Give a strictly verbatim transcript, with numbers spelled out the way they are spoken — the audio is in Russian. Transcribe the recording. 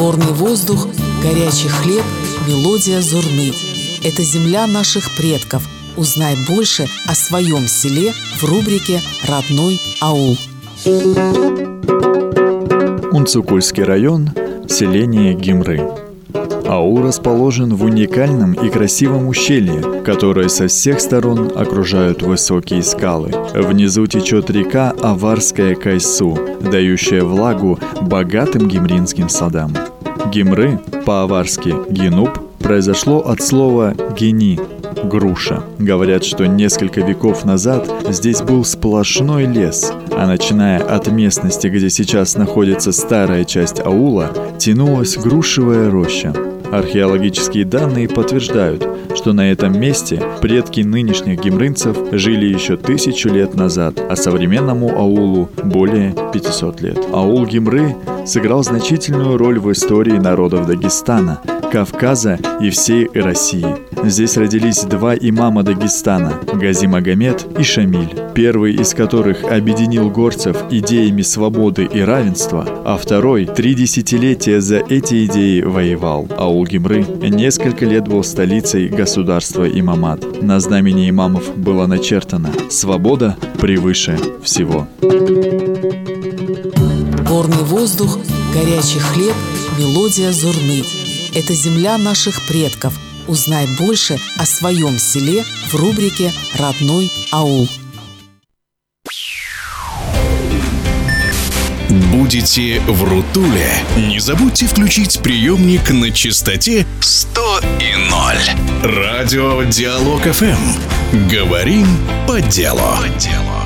Горный воздух, горячий хлеб, мелодия зурны. Это земля наших предков. Узнай больше о своем селе в рубрике «Родной аул». Унцукульский район, селение Гимры. Аул расположен в уникальном и красивом ущелье, которое со всех сторон окружают высокие скалы. Внизу течет река Аварская Кайсу, дающая влагу богатым гимринским садам. Гимры, по-аварски «гинуп», произошло от слова «гени» – груша. Говорят, что несколько веков назад здесь был сплошной лес, а начиная от местности, где сейчас находится старая часть аула, тянулась грушевая роща. Археологические данные подтверждают, что на этом месте предки нынешних гимрынцев жили еще тысячу лет назад, а современному аулу более пятисот лет. Аул Гимры сыграл значительную роль в истории народов Дагестана, Кавказа и всей России. Здесь родились два имама Дагестана – Гази Магомед и Шамиль, первый из которых объединил горцев идеями свободы и равенства, а второй три десятилетия за эти идеи воевал. Аул Гимры несколько лет был столицей государства имамат. На знамени имамов было начертано «Свобода превыше всего». Горный воздух, горячий хлеб, мелодия зурны. Это земля наших предков. Узнай больше о своем селе в рубрике «Родной аул». Будете в Рутуле? Не забудьте включить приемник на частоте сто и ноль. Радио Диалог эф эм. Говорим по делу. По делу.